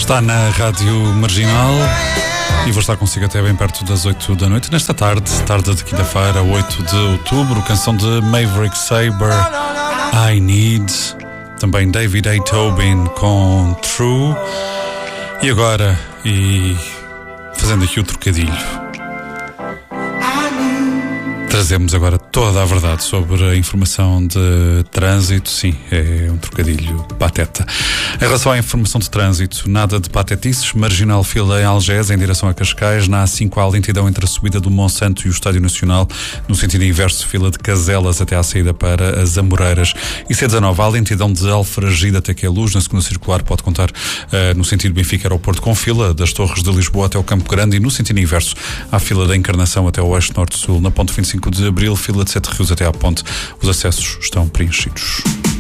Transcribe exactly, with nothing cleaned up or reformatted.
Está na Rádio Marginal e vou estar consigo até bem perto das oito da noite. Nesta tarde, tarde de quinta-feira, oito de outubro, canção de Maverick Sabre, I Need. Também David A. Tobin com True. E agora, e fazendo aqui o trocadilho, trazemos agora toda a verdade sobre a informação de trânsito. Sim, é um trocadilho pateta. Em relação à informação de trânsito, nada de patetices. Marginal fila em Algés, em direção a Cascais. Na A cinco há lentidão entre a subida do Monsanto e o Estádio Nacional. No sentido inverso, fila de Caselas até à saída para as Amoreiras. E C dezanove há lentidão de Alfragide até Queluz. Na segunda circular pode contar uh, no sentido Benfica-Aeroporto com fila das Torres de Lisboa até o Campo Grande. E no sentido inverso, há fila da Encarnação até o Oeste Norte-Sul. Na ponte vinte e cinco de Abril, fila de Sete Rios até à ponte. Os acessos estão preenchidos.